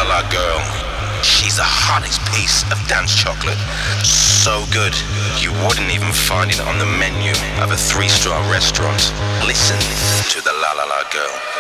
La La Girl. She's the hottest piece of dance chocolate. So good, you wouldn't even find it on the menu of a 3-star restaurant. Listen to the La La La Girl.